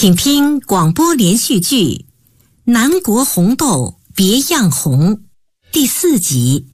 请听广播连续剧《南国红豆别样红》第4集。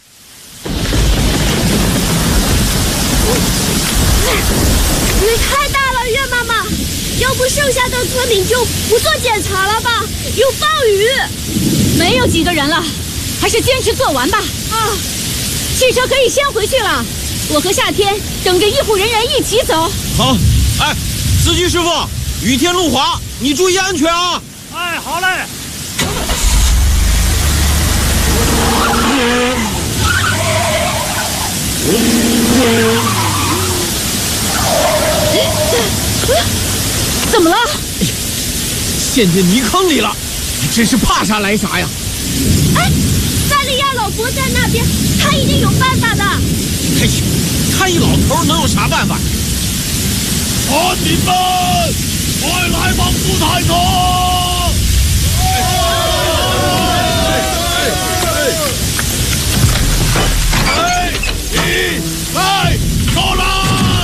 雨太大了，月妈妈，要不剩下的村民就不做检查了吧？有暴雨， 没有几个人了，还是坚持做完吧。汽车可以先回去了，我和夏天等着医护人员一起走。 好，哎，司机师傅，雨天路滑，你注意安全啊！ 哎，好嘞。 怎么了？ 陷进泥坑里了，真是怕啥来啥呀！ 哎，萨利亚老伯在那边，他一定有办法的。 嘿，他一老头能有啥办法？ 村民们，快来帮助太太！走了！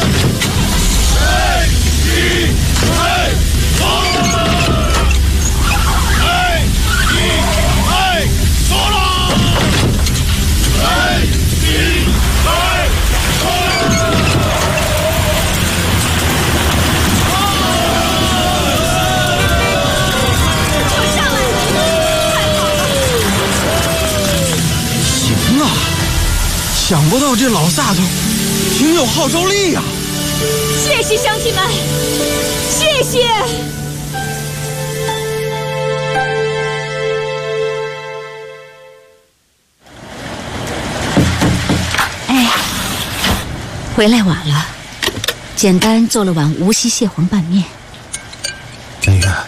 想不到这老萨头挺有号召力呀！ 谢谢乡亲们，谢谢。 哎，回来晚了，简单做了碗无锡蟹黄拌面。 真远，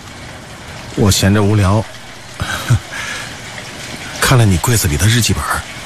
我闲着无聊，看了你柜子里的日记本。